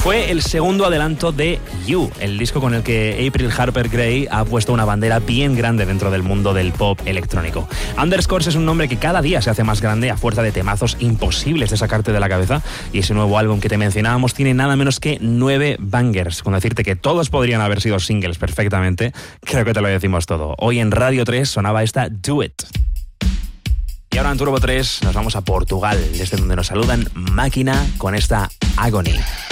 Fue el segundo adelanto de You, el disco con el que April Harper Grey ha puesto una bandera bien grande dentro del mundo del pop electrónico. Underscores es un nombre que cada día se hace más grande a fuerza de temazos imposibles de sacarte de la cabeza, y ese nuevo álbum que te mencionábamos tiene nada menos que 9 bangers. Con decirte que todos podrían haber sido singles perfectamente, creo que te lo decimos todo. Hoy en Radio 3 sonaba esta Do It. Y ahora en Turbo 3 nos vamos a Portugal, desde donde nos saludan Máquina con esta Agony.